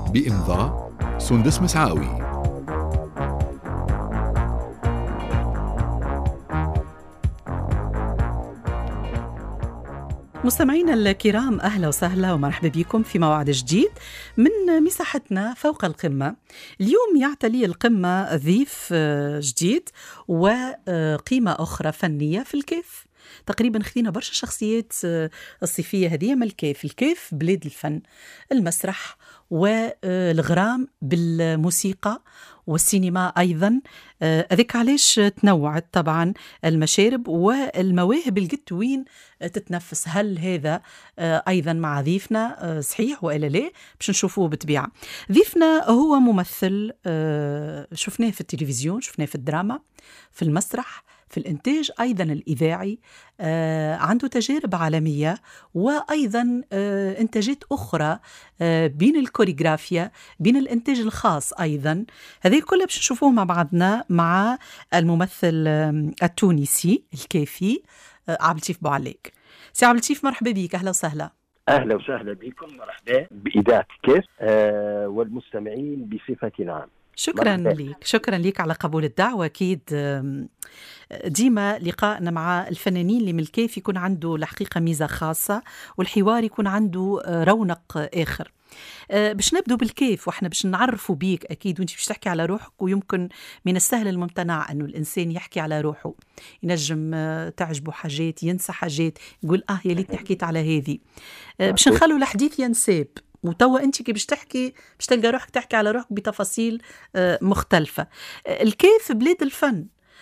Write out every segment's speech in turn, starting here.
بإمضاء سندس مسعاوي. مستمعينا الكرام، أهلا وسهلا ومرحبا بكم في موعد جديد من مساحتنا فوق القمة. اليوم يعتلي القمة ضيف جديد وقيمة أخرى فنية في الكيف. تقريبا خذينا برشا شخصيات الصيفية هذه من الكيف. الكيف بلاد الفن، المسرح والغرام بالموسيقى والسينما أيضا. أذيك علاش تنوعت طبعا المشارب والمواهب القد وين تتنفس. هل هذا أيضا مع ضيفنا صحيح وإلا لا؟ باش نشوفوه بالطبيعة. ضيفنا هو ممثل، شفناه في التلفزيون، شفناه في الدراما، في المسرح، في الإنتاج أيضا الإذاعي. عنده تجارب عالمية وأيضا إنتاجات أخرى بين الكوريغرافيا، بين الإنتاج الخاص أيضا. هذه كلها باش نشوفوه مع بعضنا مع الممثل التونسي الكيفي عبد اللطيف بوعليك. سي عبد اللطيف، مرحبا بك، أهلا وسهلا. أهلا وسهلا بكم، مرحبا بإذاعة كيف والمستمعين بصفة عامة. شكرا لك على قبول الدعوة. أكيد ديما لقائنا مع الفنانين اللي من الكيف يكون عنده الحقيقة ميزة خاصة، والحوار يكون عنده رونق آخر. باش نبدو بالكيف وإحنا باش نعرفوا بيك أكيد، وانت باش تحكي على روحك، ويمكن من السهل الممتنع أنه الإنسان يحكي على روحه. ينجم تعجبه حاجات، ينسى حاجات، يقول يا ليتني حكيت على هذه. باش نخلوا الحديث ينساب، وتوا انت كي باش تحكي باش تلقى روحك تحكي على روحك بتفاصيل مختلفة. الكيف بلاد الفن،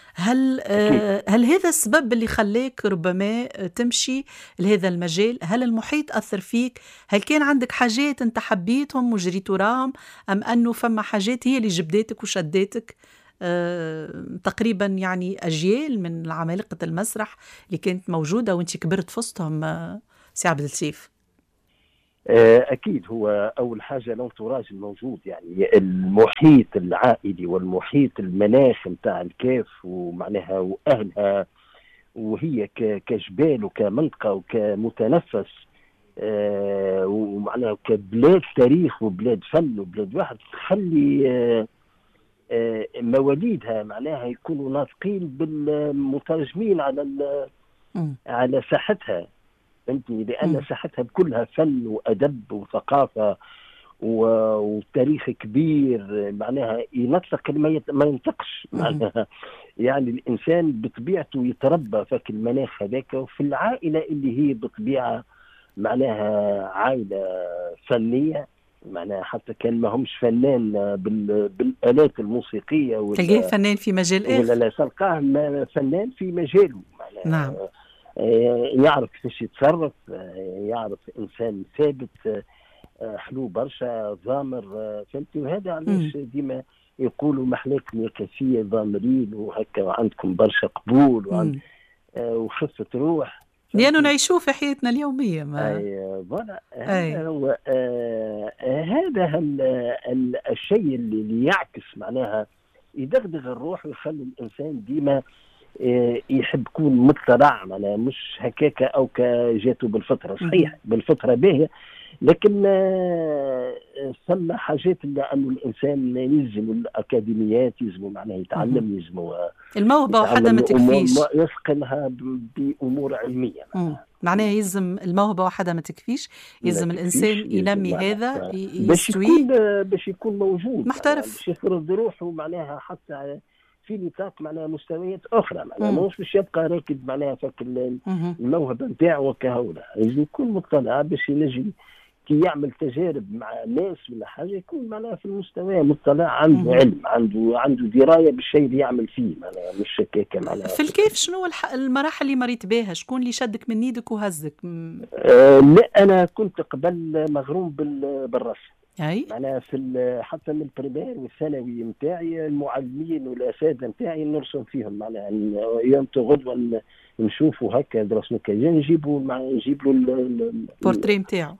هل هذا السبب اللي خلاك ربما تمشي لهذا المجال؟ هل المحيط أثر فيك؟ هل كان عندك حاجات انت حبيتهم وجريت وراهم، أم أنه فما حاجات هي اللي جبدتك وشدتك؟ تقريبا يعني أجيال من العمالقة المسرح اللي كانت موجودة وانت كبرت في وسطهم سي عبد اللطيف. أكيد، هو أول حاجة الانتوراج الموجود، يعني المحيط العائلي والمحيط المناخ متاع الكيف ومعناها وأهلها، وهي كجبال وكمنطقة وكمتنفس، ومعناها كبلاد تاريخ وبلاد فن وبلاد واحد، تخلي مواليدها معناها يكونوا ناطقين بالمترجمين على ساحتها، فهمتني؟ لأن ساحتها كلها فن وأدب وثقافة وتاريخ كبير، معناها ينطق ما ينطقش، معناها يعني الإنسان بطبيعته يتربى في المناخ هذاك، وفي العائلة اللي هي بطبيعة معناها عائلة فنية، معناها حتى كان ما همش فنان بالآلات الموسيقية تلقاه فنان في مجال آخر، ولا لا تلقاه فنان في مجاله، نعم. يعرف كيفاش يتصرف، يعرف إنسان ثابت، حلو برشا، ضامر، فهمتي؟ وهذا علاش ديما يقولوا محلاكم يا كافية ضامرين وهكا، وعندكم برشا قبول وخفة روح، لأنه نعيشوه في حياتنا اليومية. فوالا هذا هو هذا الشيء اللي يعكس معناها يدغدغ الروح ويخلي الإنسان ديما يحب يكون مطلع، معناها مش هكاكا او كجاته بالفطره. صحيح بالفطره باهيه، لكن ثم حاجات انه الانسان يلزم الاكاديميات، يلزم معناها يتعلم، يلزم الموهبه وحدها ما تكفيش، يثقلها بامور علميه، معناها يلزم الموهبه وحدها ما تكفيش، يلزم الانسان ينمي هذا باش يكون موجود محترف، باش يفرض روحه معناها حتى في نطاق معناها مستويات اخرى، معناها مش باش يبقى راكد معناها فك الموهبه نتاعو وكهوله، لازم يكون مطلع باش ينجم كي يعمل تجارب مع ناس ولا حاجه يكون معناها في المستوى مطلع، عنده علم، عنده درايه بالشيء اللي يعمل فيه، معناها مش هكاك معناها. في الكيف شنو المراحل اللي مريت بها؟ شكون اللي شدك من يدك وهزك؟ لا انا كنت قبل مغروم بالرسم، معناها حتى من البريمير والثانوي نتاعي المعلمين والاساتذه نتاعي نرسم فيهم، معناها يوم غدوه نشوفوا هكا درسنا كذا نجيب له البورتري نتاعو،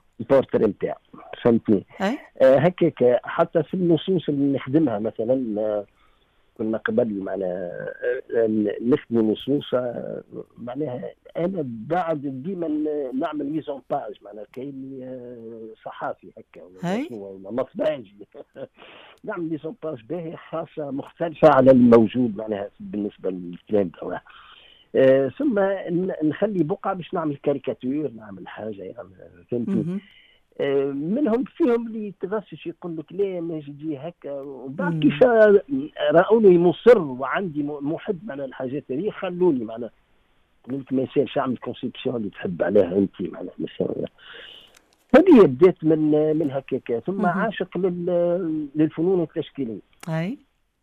فهمتني؟ هكاك حتى في النصوص اللي نخدمها مثلا كنا قبل معناها نخدم نصوصة معناها انا بعد ديما نعمل ميزون باج معناها كاين صحافي هكا ولا مطبعجي نعمل ميزون باج باهي خاصة مختلفة على الموجود معناها بالنسبة للكلام ده. ثم نخلي بقعة باش نعمل كاريكاتير نعمل حاجة يعني فهمتني. منهم فيهم اللي يتغشش يقول لك لا ماجدي هكا، وبعد كيف راوني مصر وعندي محب على الحاجات هذه خلوني معناها قلت ما يصيرش اعمل كونسيبسيون اللي تحب عليها انت معناها مثلا. هذه بدات من هكاك. ثم عاشق للفنون التشكيليه. اي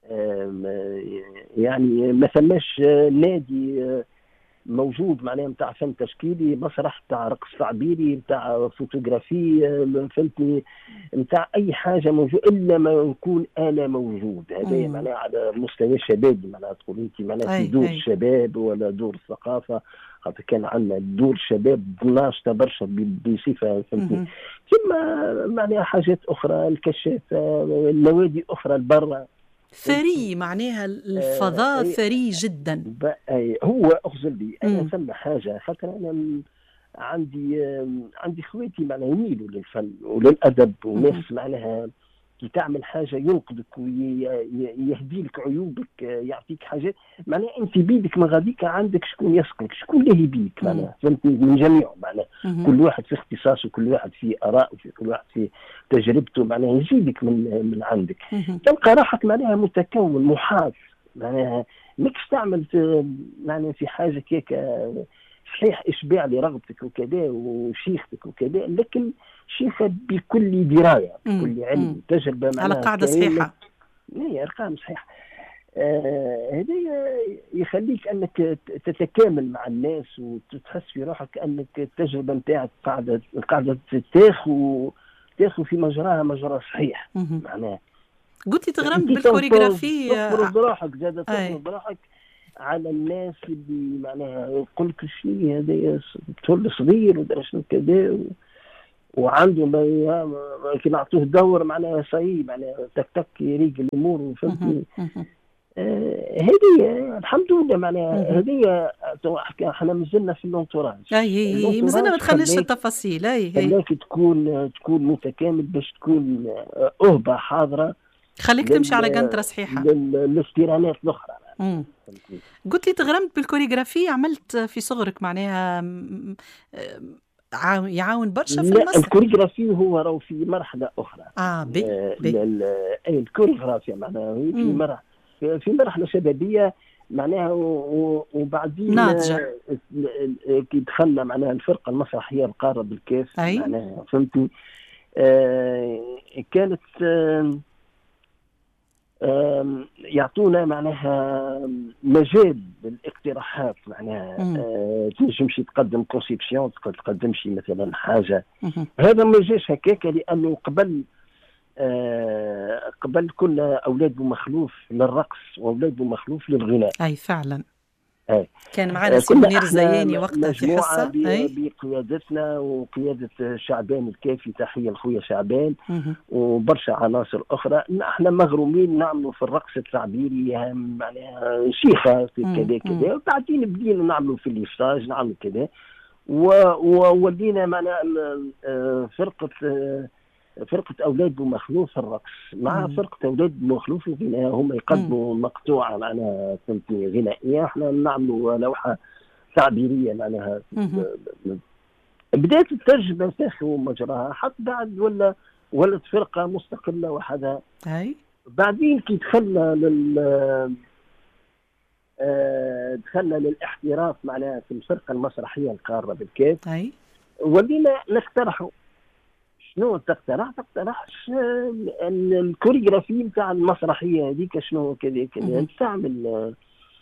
يعني ما ثماش نادي موجود معناها نتاع فن تشكيلي، مسرح نتاع رقص تعبيري نتاع فوتوغرافي فهمتني نتاع اي حاجه موجود الا ما نكون انا موجود. هذا معناها على مستوى الشباب معناها تقول انت معناها في دور الشباب ولا دور الثقافه، خاطر كان عندنا دور الشباب ناشطه برشا بصفه فهمتني. ثم معناها حاجات اخرى الكشافه النوادي اخرى لبرا ثري معناها الفضاء ثري جدا. هو اخزل لي انا ثم حاجه خاطر انا عندي خواتي معناها يميلوا للفن وللادب وناس معناها كي تعمل حاجه ينقدك ويهدي لك عيوبك يعطيك حاجات معناها انت بيدك من غاديك عندك شكون يسقلك شكون لاهي بيك معناها فهمتني من جميع معناها كل واحد في اختصاصه كل واحد في اراء كل واحد في تجربته معناها يجيبك من عندك تلقى راحك معناها متكون محاط معناها ماكش تعمل معناها في حاجه كيك صحيح اشباع لرغبتك وكذا وشيختك وكذا لكن شيخة بكل درايه بكل علم تجربه على قاعده صحيحه. هي ارقام صحيحه. هذا يخليك انك تتكامل مع الناس وتحس في روحك انك التجربه نتاعك قاعده تاخذ في مجرى صحيح معناها. قلت لي تغرمت بالكوريغرافي تفرض روحك زاد تفرض روحك على الناس اللي معناها يقول لك شنو هذا طفل صغير ودرس كذا وعنده كي نعطوه دور معناها صعيب معناها تك يريق الامور فهمتني. هذه الحمد لله معناها هذه احنا مازلنا في اللونتوراج. اي مازلنا ما دخلناش التفاصيل. اي خليك تكون متكامل باش تكون أهبة حاضره خليك تمشي على قنطره صحيحه للاستيرانات الاخرى. قلت لي تغرمت بالكوريغرافي عملت في صغرك معناها يعاون برشا في المسرح. الكوريغرافي هو راهو في مرحله اخرى. اي الكوريغرافيا معناها في مرحله شبابيه معناها وبعدين كي دخلنا معناها الفرقه المسرحيه القاره بالكاف معناها فهمتني. كانت يعطونا معناها مجال للاقتراحات معناها تنجمش تقدم كونسيبسيون تقدمش مثلا حاجه. هذا ما جاش هكاك لانه قبل كنا اولاد بومخلوف للرقص واولاد بومخلوف للغناء. اي فعلا كان معنا سي منير الزياني وقتها في حصه بقيادتنا وقياده شعبان الكافي تحيه لخويا شعبان وبرشا عناصر اخرى. احنا مغرومين نعملوا في الرقص التعبيري معناها شيخه كذا كذا وبعدين بدينا نعملوا في اليساج نعملوا كذا وولينا معناها فرقة أولاد بومخلوف في الرقص مع فرقة أولاد بومخلوف في الغناء هم يقدموا مقطوعة معناها فهمتني غنائية احنا نعملوا لوحة تعبيرية معناها. بداية التجربة تاخذ مجراها حتى بعد ولت فرقة مستقلة وحدها. بعدين كي دخلنا للاحتراف معناها في الفرقة المسرحية القارة بالكاف ولينا نقترحوا شنو تقترح الكوريغرافي نتاع المسرحيه هذيك شنو كذا نستعمل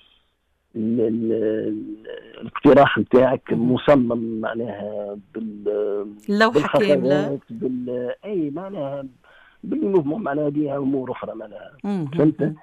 الاقتراح نتاعك مصمم معناها باللوحه كامله اي معناها بالموفمون معناها بها امور اخرى معناها فهمت.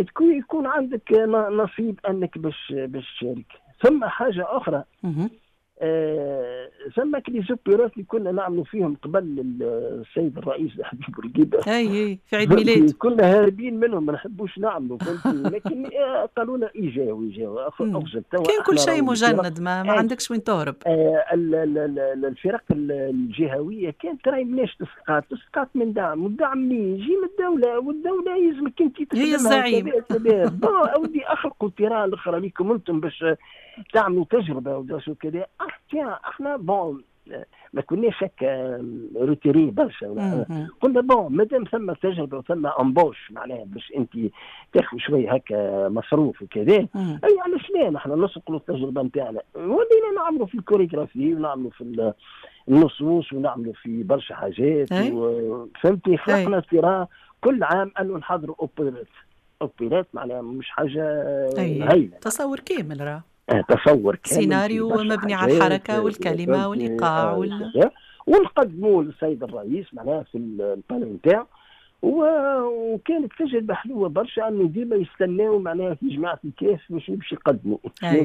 يكون عندك نصيب انك باش تشارك. ثم حاجه اخرى ثم لي زوبيرات اللي كنا نعملوا فيهم قبل السيد الرئيس حبيب بورقيبه اي في عيد ميلاد كنا هاربين منهم، ما نحبوش نعملوا لكن قالوا لنا يجاو اخزن كان كل شيء مجند، ما عندكش وين تهرب. الفرق الجهويه كانت راهي مناش تسقط من دعم، والدعم منين يجي من الدوله، والدوله يلزمك انت هي الزعيم. اودي اخلقوا التيران الاخرى ليكم انتم باش تعملوا تجربه ودرسوا كذا. احنا بون ما كناش هكا روتيري برشا، قلنا بون مادام ثم تجربه وثم امبوش معناها باش انت تاخذ شويه هكا مصروف وكذا، اي علاش لا نحن نسقلوا التجربه نتاعنا. ولينا نعملوا في الكوريغرافي ونعملوا في النصوص ونعملوا في برشا حاجات، فهمتي. خلقنا ترى كل عام انه نحضروا اوبريت معناها مش حاجه هينه، تصور كامل راه تصور كامل، سيناريو مبني على الحركه والكلمه والايقاع ونقدموه للسيد الرئيس معناها في البانل نتاعو. وكانت تجربه حلوه برشا، انه ديما يستناو معناها في جماعه الكاف باش يمشي يقدموا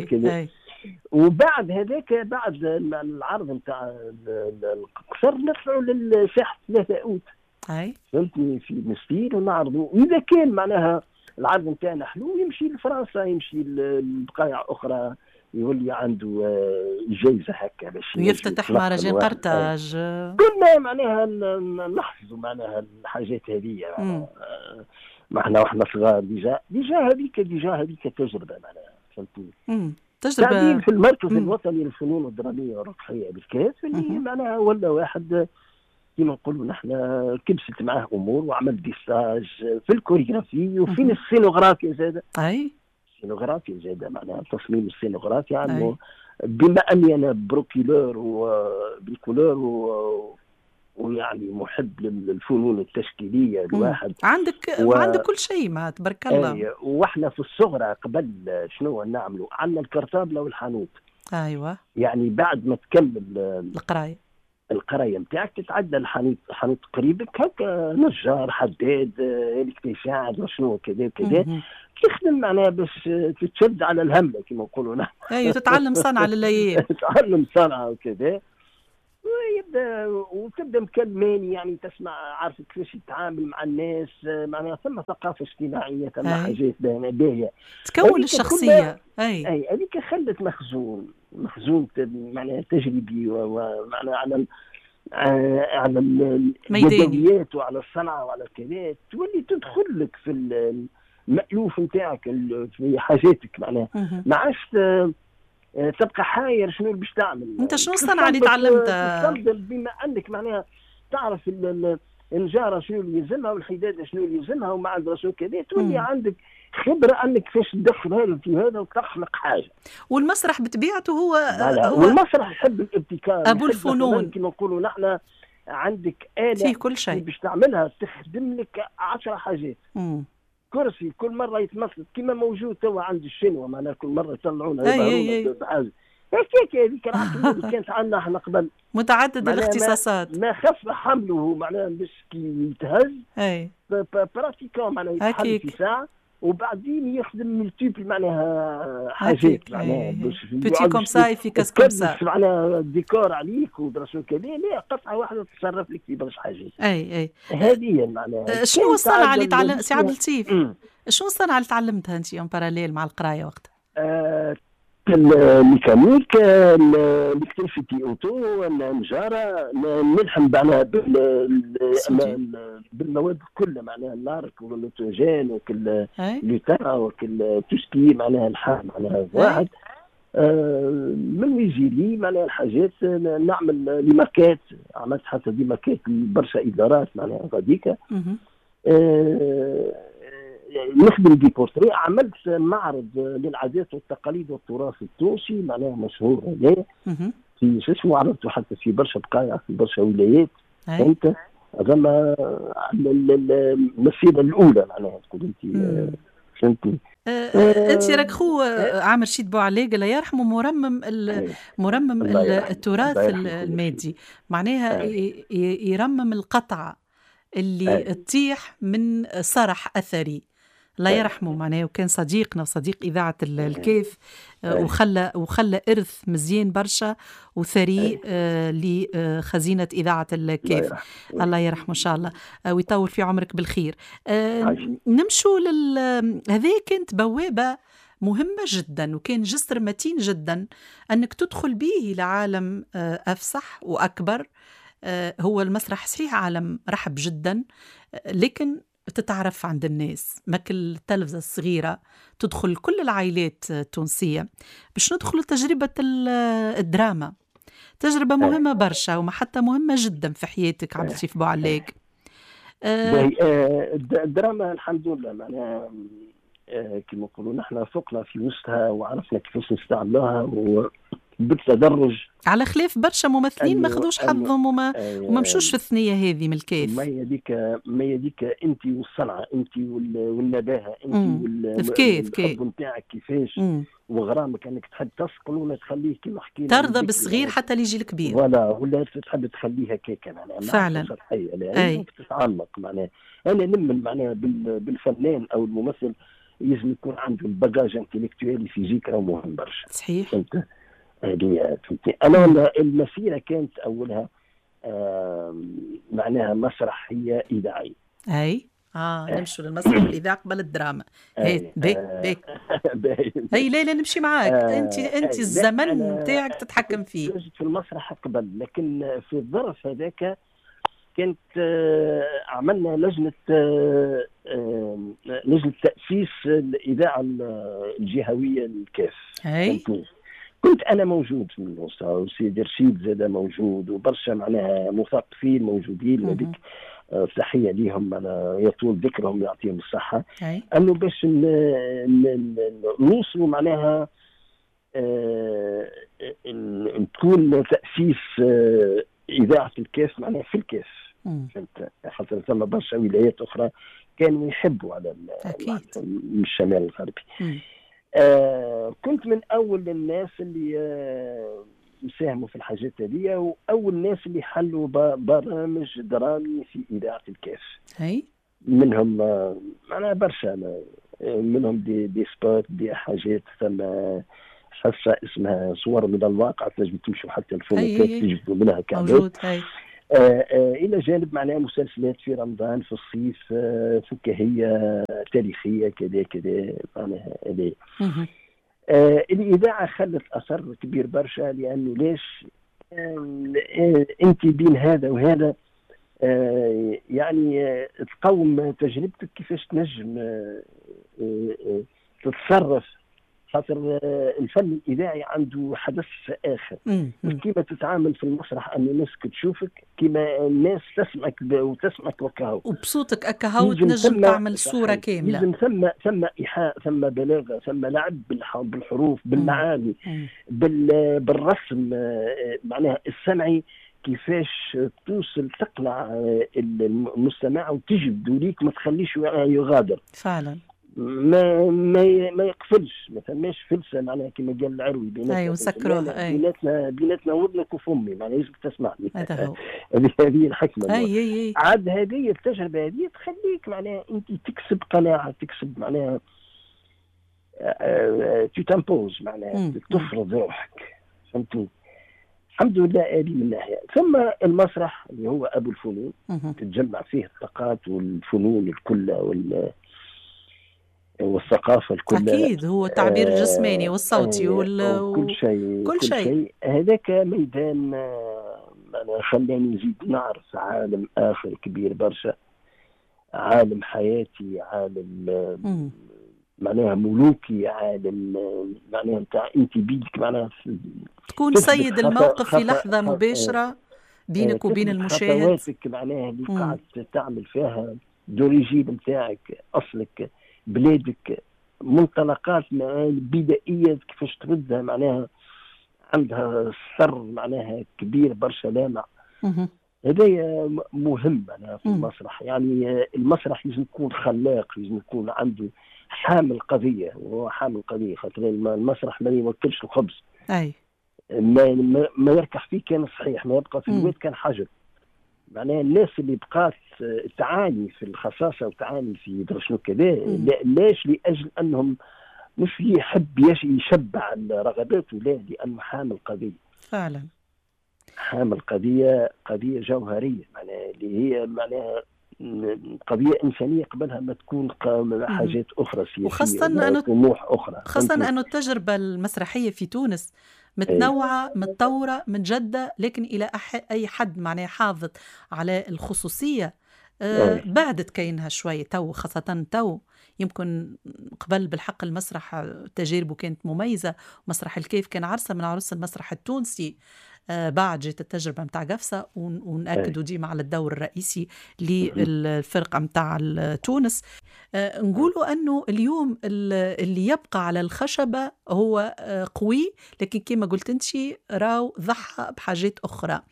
وبعد هذاك بعد العرض نتاع القصر نطلعوا للساحه 3 أوت فهمتني في مستير ونعرضوا. واذا كان معناها العرض نتاعنا حلو يمشي لفرنسا، يمشي لبقايع اخرى، يولي عنده جايزه هكا باش يفتتح مهرجان قرطاج. كنا معناها نحفظوا معناها الحاجات هذه معنا واحنا صغار. ديجا هذيك تجربه معناها فهمتني. تجربه في المركز الوطني للفنون الدراميه والرقصيه بالكاس اللي معناها ولا واحد كما نقولوا نحن كبست معاه امور وعمل ديستاج في الكوريغرافي وفي السينوغرافيا زاده. السينوغرافيا زاده معناها تصميم السينوغرافيا عنه بما اني انا بروكيلور وبالكولور ويعني محب للفنون التشكيليه الواحد عندك كل شيء ما تبارك الله. واحنا في الصغرى قبل شنو نعملوا عندنا الكرتابله والحانوت. ايوه يعني بعد ما تكمل القرايه نتاعك تتعدى الحانوت قريبك هكا نجار حداد الكتشاعد وشنو كذا كذا تخدم معناها باش تتشد على الهمله كما نقولوا نحن. ايوه تتعلم صنعه للايام. تتعلم صنعه وكذا وتبدا مكلماني يعني تسمع عارف كيفاش يتعامل مع الناس معناها ثم ثقافه اجتماعيه ثم حاجات باهيه تكون الشخصيه. اي هذيك خلت مخزون معناها تجريبي ومعناها على اليدويات وعلى الصنعه وعلى كذا تولي تدخل لك في المألوف نتاعك في حاجاتك معناها ما عادش تبقى حاير شنو باش تعمل. انت شنو الصنعه اللي تعلمتها؟ بما انك معناها تعرف النجاره شنو اللي يلزمها والحداده شنو اللي يلزمها ومع الدراسه كذا تولي عندك خبره انك كيفاش تدخل هذا في هذا وتخلق حاجه. والمسرح بطبيعته هو والمسرح يحب الابتكار ابو الفنون كما نقولوا نحن. عندك آلة فيه كل شيء باش تعملها تخدم لك 10 حاجات. كرسي كل مره يتمثل كما موجود توا عند الشنوة معناها كل مره يطلعونا بحاجه هيك هذيك كانت عندنا احنا قبل متعدد الاختصاصات ما خف حمله معناها باش كي يتهز براتيكون معناها يتحل في ساعه وبعدين يخدم ملتيبل معناها حاجات معناها باش بيتي كوم سا في كاس كوم سا معناها ديكور عليك ودراسو كذا لا قطعه واحده تتصرف لك في برشا حاجات. اي هذه معناها شنو الصنعه اللي تعلمت سي عبد اللطيف؟ شنو الصنعه اللي تعلمتها انت اون باراليل مع القرايه وقتها؟ الميكانيك الكتريسيتي اوتو النجاره نلحم معناها بالمواد كلها معناها النارك والنيتروجين وكل لوتارا وكل توسكي معناها الحام معناها واحد من يجي لي معناها الحاجات نعمل لي ماكيت عملت حتى دي ماكيت برشا ادارات معناها غاديكا نخدم دي بورتري. عملت معرض للعادات والتقاليد والتراث التونسي معناها مشهور هذا في شو اسمه عرضته حتى في برشا بقايع في برشا ولايات فهمت هذا المسيره الاولى معناها تقول انت فهمتي. انت راك خو عامر شيد بوعليق الله يرحمه مرمم التراث المادي معناها يرمم القطعه اللي تطيح من صرح اثري الله يرحمه معناه، وكان صديقنا وصديق إذاعة الكيف، وخلى إرث مزيان برشا وثري لخزينة إذاعة الكيف. الله يرحمه إن شاء الله ويطول في عمرك بالخير. نمشوا هذه كانت بوابة مهمة جدا، وكان جسر متين جدا أنك تدخل به لعالم أفسح وأكبر. هو المسرح صحيح عالم رحب جدا، لكن تتعرف عند الناس، ما كل التلفزة الصغيرة تدخل كل العائلات التونسية باش ندخل تجربة الدراما. تجربة مهمة برشا ومحطة مهمة جدا في حياتك عبد اللطيف بوعلاق. الدراما الحمد لله معناها كما نقولوا نحن فقنا في وسطها وعرفنا كيفاش نستعملوها بالتدرج، على خلاف برشا ممثلين ما خذوش حظهم وما مشوش في الثنيه هذه من الكيف. ما يديك انت والصنعه، انت والنباهه، انت والحب نتاعك كيفاش وغرامك انك تحب تسقل ولا تخليه كما حكينا ترضى بالصغير حتى اللي يجي الكبير، ولا تحب تخليها كيكه معناها فعلا سطحيه لانك تتعمق معناها. انا نمن معناها بالفنان او الممثل يجب يكون عنده الباجاج انتلكتوالي فيزيك او مهم برشا. صحيح. أنا المسيرة كانت أولها معناها مسرحية إذاعية. نمشوا للمسرح والإذاعة قبل الدراما. لا نمشي معاك. أنت الزمن نتاعك تتحكم فيه. في المسرح قبل، لكن في الظرف هذاك كانت عملنا لجنة تأسيس الإذاعة الجهوية الكاف. كنت أنا موجود من الوسط، وسيدي رشيد زاد موجود، وبرشا معناها مثقفين موجودين هذيك. تحية ليهم، أنا يطول ذكرهم يعطيهم الصحة. أنه باش نوصلوا معناها تكون تأسيس إذاعة الكاف معناها في الكاف. فهمت؟ خاطر ثم برشا ولايات أخرى كانوا يحبوا على الشمال الغربي. كنت من أول الناس اللي مساهموا في الحاجات هذه، وأول ناس اللي حلوا برامج درامي في إذاعة الكاف. منهم معنا برشا، منهم دي سبوت، دي حاجات. ثم حصة اسمها صور من الواقع، تنجم تمشوا حتى الفونوكات تجدوا منها كعبات. إلى جانب معناها مسلسلات في رمضان، في الصيف، فكاهية تاريخية كذا معناها هذه. الإذاعة خلت أثر كبير برشا، لأنه ليش أنت بين هذا وهذا يعني تقوم تجربتك كيفاش تنجم تتصرف. خاطر الفن الإذاعي عنده حدث آخر. كيما تتعامل في المسرح أن الناس تشوفك، كيما الناس تسمعك وتسمعك وكهو وبصوتك أكهو تنجم تعمل صورة كاملة. ثم إيحاء، ثم بلاغة، ثم لعب بالحروف، بالمعاني، بالرسم معناها السمعي، كيفاش توصل تقنع المستمع وتجبد وليك ما تخليش يغادر. فعلا ما يقفلش، ما ثماش فلسه معناها كما قال العروي بيناتنا. وسكروها بيناتنا ودنك وفمي معناها لازم تسمعني. هذا هو. هذه الحكمه. عاد هذه التجربه هذه تخليك معناها انت تكسب قناعه، تكسب معناها تتمبوز معناها تفرض روحك. فهمتوا؟ الحمد لله هذه من ناحيه. ثم المسرح اللي هو ابو الفنون، تتجمع فيه الطاقات والفنون الكل والثقافة الكل. أكيد هو التعبير الجسماني والصوتي كل شيء. هذاك ميدان أنا خلاني نزيد نعرف عالم آخر كبير برشا، عالم حياتي، عالم معناها ملوكي، عالم معناها نتاع انت بيدك معناها تكون سيد الموقف في لحظة مباشرة بينك وبين المشاهد. خطواتك معناها اللي قاعد تعمل فيها دوريجين نتاعك، أصلك، بلادك، منطلقات بدائية كيفاش تردها معناها عندها سر معناها كبير برشا لامع. هذا مهم معناها في المسرح. يعني المسرح لازم يكون خلاق، لازم يكون عنده حامل قضية، وهو حامل قضية. خاطر المسرح ما يوكلش الخبز. أي ما يركح فيه كان صحيح، ما يبقى في الواد كان حجر. معناها الناس اللي بقات تعاني في الخصاصة وتعاني في درشنو كذا، ليش؟ لأجل أنهم مش يحب يشبع رغباته، لا، لأنه حامل قضية فعلا، حامل قضية جوهرية، معناها اللي هي معناها قضية إنسانية قبلها ما تكون حاجات أخرى سياسية، وخاصة طموح أخرى، خاصة أنه التجربة المسرحية في تونس متنوعة متطورة متجدة، لكن إلى أي حد معناه حافظ على الخصوصية. بعدت كينها شوي تو، خاصة تو يمكن قبل بالحق المسرح تجاربه كانت مميزة، مسرح الكيف كان عرسة من عروس المسرح التونسي. بعد جت التجربة متاع قفصة، ونأكدوا ديما على الدور الرئيسي للفرقة متاع تونس. نقولوا أنه اليوم اللي يبقى على الخشبة هو قوي، لكن كما قلت انتي راو ضحى بحاجات أخرى.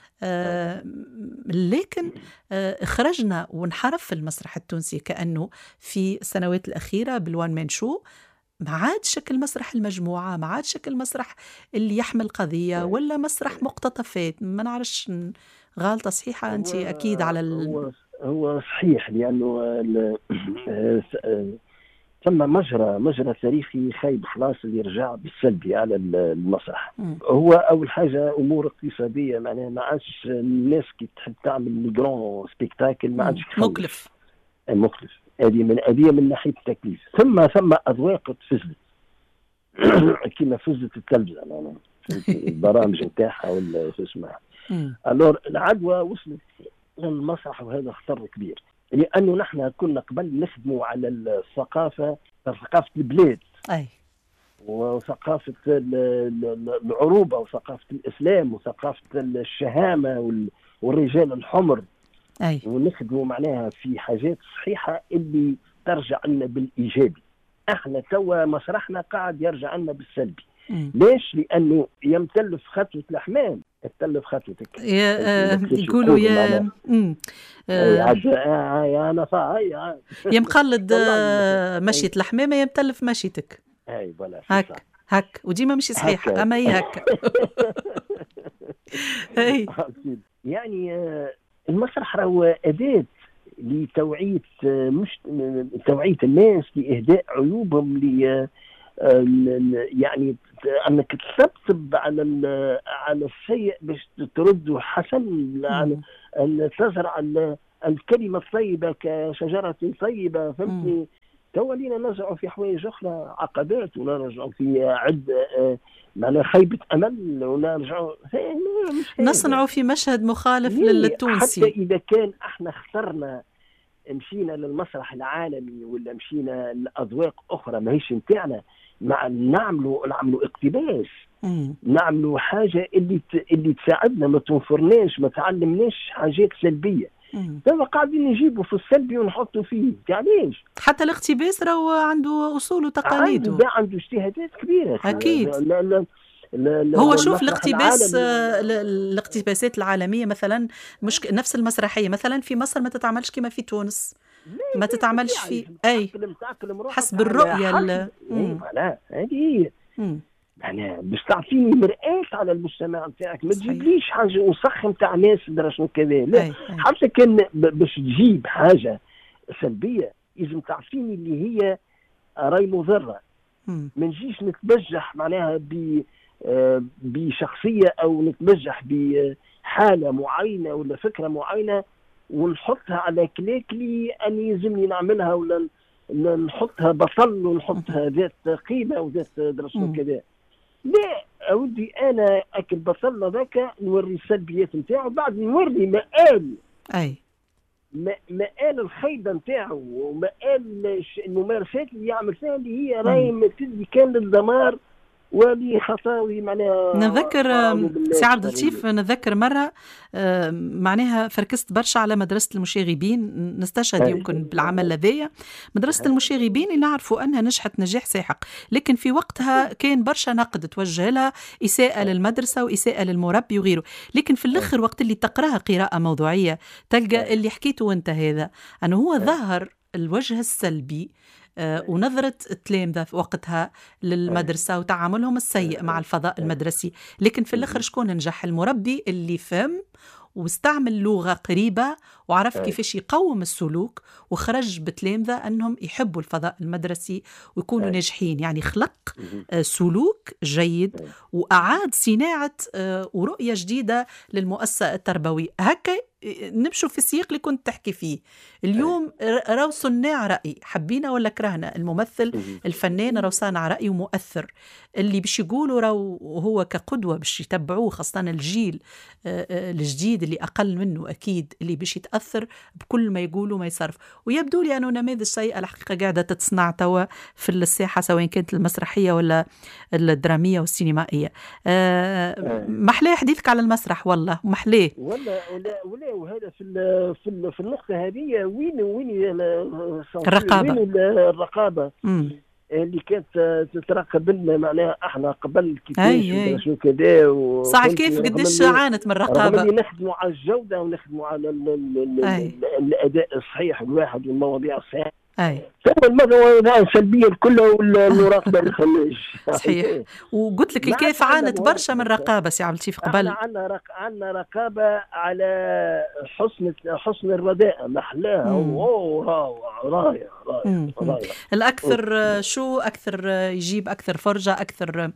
لكن خرجنا ونحرف في المسرح التونسي كأنه في السنوات الأخيرة بالوان مان شو ما عاد شكل مسرح المجموعة، ما عاد شكل مسرح اللي يحمل قضية، ولا مسرح مقتطفات. ما نعرفش غالطة صحيحة أنت أكيد على هو صحيح، لأنه ثم مجرى تاريخي خايب خلاص اللي رجع بالسلبي على المسرح. هو أول حاجة أمور اقتصادية، معناها ما عادش الناس كي تحب تعمل جرون سبيكتاكل ما عادش مكلف. هذه من ناحية التكليف. ثم أذواق تفزلت كما فزت التلفزة، البرامج نتاعها ولا شو اسمها. الور العدوى وصلت للمسرح، وهذا خطر كبير، لأنه نحن كنا قبل نخدموا على ثقافة البلاد، وثقافة العروبة، وثقافة الإسلام، وثقافة الشهامة والرجال الحمر، ونخدموا معناها في حاجات صحيحة اللي ترجع لنا بالإيجابي. احنا توا مسرحنا قاعد يرجع لنا بالسلبي. ليش؟ لأنه يمتلف خطوة الأحمام، تلف خطوتك، يقولوا يا مقلد مشية الحمامة يمتلف مشيتك. هك وديما مش صحيحة، أما هي هك. يعني المسرح هو أداة لتوعية، مش توعية الناس، لإهداء عيوبهم، يعني انك تثبت على السيء باش ترد حسن، ان تزرع الكلمه الطيبه كشجره طيبه، فهمتني؟ تولينا نرجع في حوايج اخرى، عقبات، ونرجع في معناها خيبه امل، ونرجع نصنعوا في مشهد مخالف للتونسي. حتى اذا كان احنا اخترنا مشينا للمسرح العالمي ولا مشينا لاذواق اخرى ما هيش نتاعنا، نعملوا اقتباس، نعملوا حاجه اللي تساعدنا، ما تنفرناش، ما تعلمناش حاجات سلبيه. دابا قاعدين نجيبوا في السلبي ونحطوا فيه، علاش؟ حتى الاقتباس راهو عنده اصول وتقاليد، عنده اجتهادات كبيره اكيد. لا هو شوف الاقتباسات العالميه مثلا مش نفس المسرحيه مثلا في مصر ما تتعملش كما في تونس، ما تتعملش في حسب الرؤيه. هذه يعني باش تعطيني مرآة على المجتمع نتاعك، ما تجيبليش حاجه وسخ نتاع ناس درشنو كذا، لا. حتى كان باش تجيب حاجه سلبيه لازم تعطيني اللي هي راي مضره، ما نجيش نتبجح معناها بشخصيه، او نتبجح بحاله معينه ولا فكره معينه ونحطها على كليكلي أن يلزمني نعملها، ولا نحطها بطل ونحطها ذات قيمة وذات درجة كذا. لا أودي أنا أكل بطل ذاك نوري السلبيات نتاعو، بعد نوري مآل الخيبة نتاعو، ومآل الممارسات اللي يعمل فيها اللي هي راهي تدي كان للدمار ولي خطاوي. معناها نذكر سي عبد اللطيف، نذكر مرة معناها فركست برشا على مدرسة المشاغبين، نستشهد يمكن بالعمل لذية. مدرسة المشاغبين اللي نعرفوا أنها نجحت نجاح ساحق، لكن في وقتها كان برشا نقد توجه لها، إساءة للمدرسة وإساءة للمربي وغيره. لكن في الآخر وقت اللي تقراها قراءة موضوعية تلقى اللي حكيته وانت هذا أنه هو ظهر الوجه السلبي ونظرة التلامذة في وقتها للمدرسة وتعاملهم السيء مع الفضاء المدرسي. لكن في الآخر شكون نجح؟ المربي اللي فهم واستعمل لغة قريبة وعرف كيفاش يقوم السلوك، وخرج بتلامذة أنهم يحبوا الفضاء المدرسي ويكونوا ناجحين. يعني خلق سلوك جيد وأعاد صناعة ورؤية جديدة للمؤسسة التربوية. هكا نمشوا في السياق اللي كنت تحكي فيه اليوم. راو صناع رأي، حبينا ولا كرهنا، الممثل الفنان راو صانع رأي ومؤثر، اللي باش يقولوا راو هو كقدوة باش يتبعوه، خاصة الجيل الجديد اللي أقل منه أكيد، اللي باش يتأثر بكل ما يقولوا ما يصرف. ويبدو لي أنه نماذج سيئة الحقيقة قاعدة تتصنع توا في الساحة، سواء كانت المسرحية ولا الدرامية والسينمائية. محلاه حديثك على المسرح، والله محلاه ولا وهذا في النقطة هذه وين الرقابة، وين الرقابة اللي كانت تتراقب لنا معناها احنا قبل كيفاش شو كذا صح كيف قديش عانت من الرقابة. اللي نخدموا على الجودة ونخدموا على الأداء الصحيح الواحد والمواضيع الصحيحة. الموضوع سلبيا كله والمراقبة ما خلاش. صحيح. وقلت لك كيف عانت برشا من رقابة سي عبد اللطيف قبل. عندنا رقابة على حسن الرداء محلاها رائع. الأكثر شو أكثر يجيب أكثر فرجة أكثر.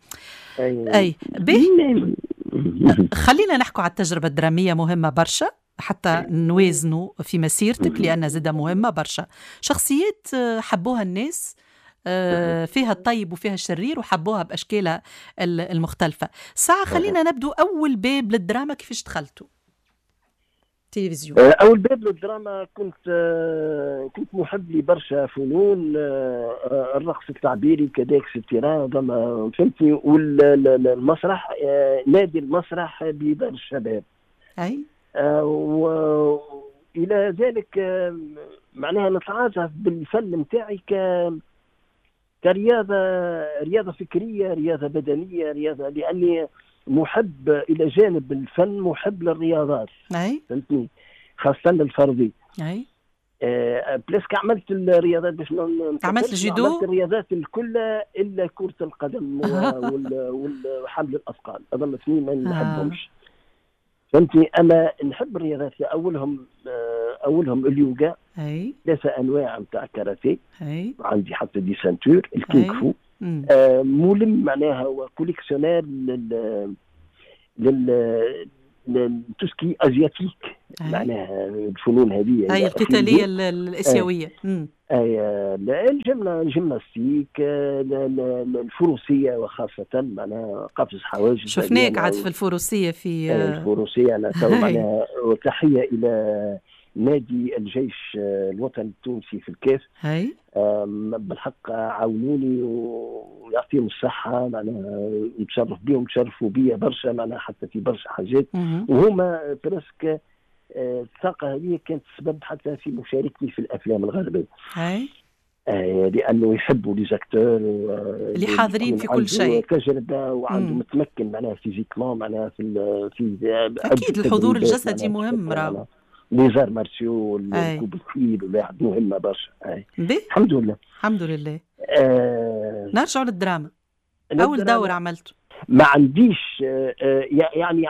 خلينا نحكوا على التجربة الدرامية، مهمة برشا حتى نوازنوا في مسيرتك، لأنها زادة مهمة برشا. شخصيات حبوها الناس، فيها الطيب وفيها الشرير، وحبوها بأشكالها المختلفة. ساعة خلينا نبدو أول باب للدراما، كيفاش دخلتوا تلفزيون؟ أول باب للدراما كنت محب لبرشا فنون، الرقص التعبيري كذلك ستيران فهمتني، والمسرح، نادي المسرح بدار الشباب. وإلى ذلك معناها نتعاطف بالفن متاعي رياضة فكرية، رياضة بدنية، رياضة، لأني محب إلى جانب الفن محب للرياضات. فهمتني، خاصة الفردي. بلاسك عملت الرياضات باش عملت الجودو، عملت الرياضات الكل إلا كرة القدم وحمل الأثقال، أظن اثنين ما نحبهمش. فهمتني، أنا نحب الرياضات، أولهم اليوغا، ثلاثة أنواع متاع كاراتيه، عندي حتى دي سانتور الكينغ فو، مولم معناها وكوليكسيونير للتوسكي أزياتيك، معناها الفنون هذه هي القتالية الآسيوية. الجيمناستيك، الفروسية، وخاصة معناها قفز حواجز. شفناك عاد في الفروسية. في الفروسية أنا معناها. وتحية إلى نادي الجيش الوطني التونسي في الكاف، بالحق عاونوني ويعطيهم الصحة، معناها نتشرف بهم، تشرفوا بي برشا، معناها حتى في برشا حاجات، وهما برسك الطاقة هذه كانت سبب حتى في مشاركتي في الأفلام الغربية. لأنه يحبوا لي زاكتور اللي حاضرين في كل شيء، تجربة وعنده متمكن معناها فيزيكمون، معناها في أكيد الحضور الجسدي مهم. راو ليزار مارسيو، ركوب الخيل، والواحد مهمة برشا. الحمد لله الحمد لله. نرجع للدراما. أول دور عملته ما عنديش يعني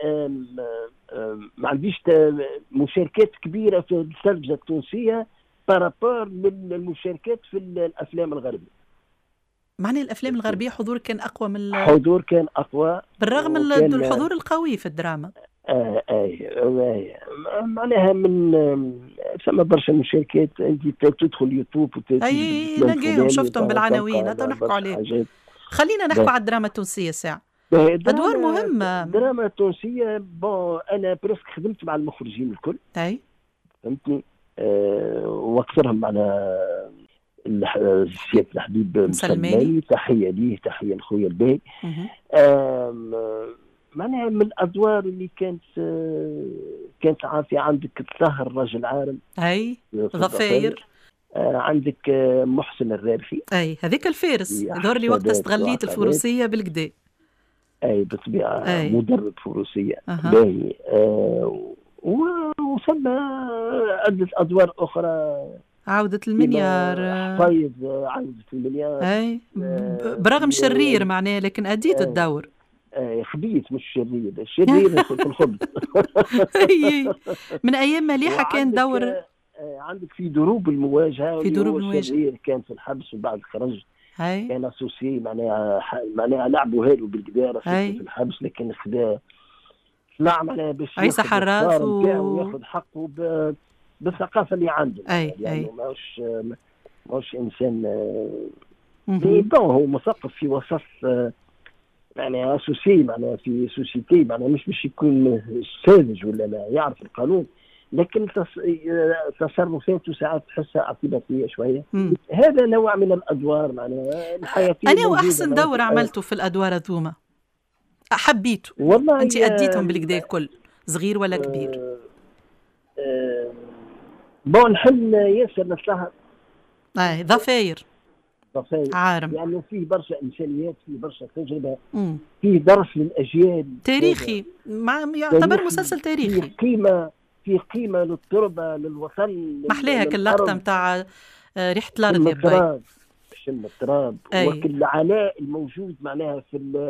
ما عنديش مشاركات كبيرة في الثلجة التونسية بارابور للمشاركات في الأفلام الغربية. معنى الأفلام الغربية حضور كان أقوى من الحضور، كان أقوى بالرغم من الحضور القوي في الدراما. معناها من ثم برشا مشاركات، انت تدخل يوتيوب نلقاهم، شفتهم بالعناوين، نحكوا عليه. خلينا نحكوا على الدراما التونسية ساعة. أدوار مهمة الدراما التونسية. أنا برسك خدمت مع المخرجين الكل، فهمتني، واكثرهم معنا سيادة الحبيب مسلماني، تحية ليه، تحية لخويا الباهي. معناها من الأدوار اللي كانت عافية. عندك طاهر رجل عالم، ظفاير، عندك محسن الرارفي، هذيك الفارس، ظهر لي وقت استغليت الفروسية بالكدا. بالطبيعة مدرب فروسية باهي. وثم عدة أدوار أخرى، عودة المليار، حفيظ، عودة المليار، برغم شرير معناه، لكن أديت الدور. خبيث مش شرير، الشرير في الخبز. من ايام مليحه كان دور. عندك في دروب المواجهه، في دروب المواجهه الشرير كان في الحبس وبعد خرج هاي. كان اسوسي معناها لعبوا هالو بالقداره في الحبس، لكن خدا طلع معناها باش عيسى حراث وياخذ حقه بالثقافه اللي عنده. يعني ماهوش انسان هو مثقف في وسط يعني اسوسي، معناها في سوسيتي، معناها مش باش يكون ساذج ولا لا يعرف القانون، لكن تصرفاته ساعات تحسها اعتباطيه شويه. هذا نوع من الادوار معناها الحياتيه. انا واحسن دور عملته في الادوار هذوما حبيته والله. انت اديتهم بالكدا الكل، صغير ولا كبير؟ بون نحل ياسر نصلها ضفاير عارم، يعني فيه برشا انسانيات، فيه برشا تجربه، فيه درس للاجيال، تاريخي، يعتبر مسلسل تاريخي، في قيمه للتربه للوطن. محليها كاللقطه نتاع ريحه الارض يا باي، شم التراب وكل العناء الموجود معناها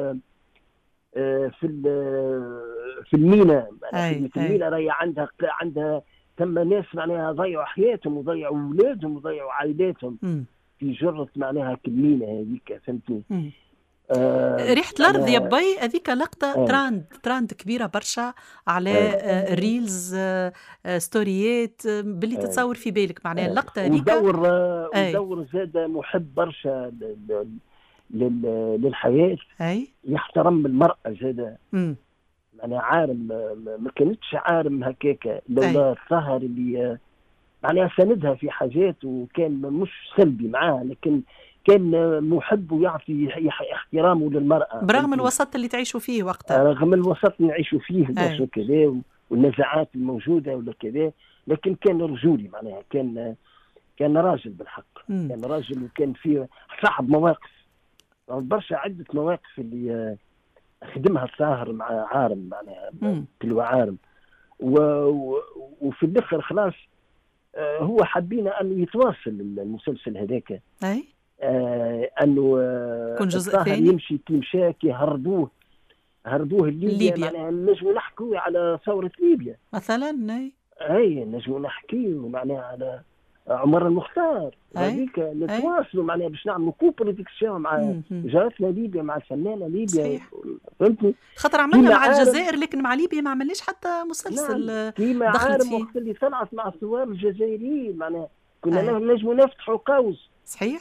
في المينا. المينا راهي عندها ثم ناس معناها ضيعوا حياتهم وضيعوا اولادهم وضيعوا عائلاتهم في جرة معناها كمينة هذيك، فهمتني؟ ريحة الأرض يا بي هذيك لقطة تراند كبيرة برشا على ريلز، ستوريات باللي تتصور في بالك معناها اللقطة هذيك. ودور زاد محب برشا للحياة، يحترم المرأة زاد، معناها عارم ما كانتش عارم هكاكا لولا الظهر اللي معناها سندها في حاجات، وكان مش سلبي معاها لكن كان محب ويعطي احترامه للمرأة برغم الوسط اللي تعيشوا فيه وقتها، رغم الوسط اللي نعيشوا فيه كذا والنزاعات الموجودة ولا كذا، لكن كان رجولي معناها، كان راجل بالحق، كان راجل وكان فيه صاحب مواقف برشا، عدة مواقف اللي خدمها الطاهر مع عارم معناها تلو عارم، وفي الاخر خلاص هو حبينا انه يتواصل المسلسل هذاك، انه كون جزء ثاني يمشي كيمشاك يهربوه ليبيا. معناها نجموا نحكوا على ثورة ليبيا مثلا، نجموا نحكيوا معناها على عمر المختار، هذيك نتواصلوا معناها باش نعملوا كوبروديكسيون مع جارتنا ليبيا، مع الفنانه ليبيا، فهمتني؟ خاطر عملنا مع الجزائر لكن مع ليبيا ما عملناش حتى مسلسل. كيما عارم وقت اللي طلعت مع الثوار الجزائريين معناها كنا نجموا نفتحوا قوس، صحيح،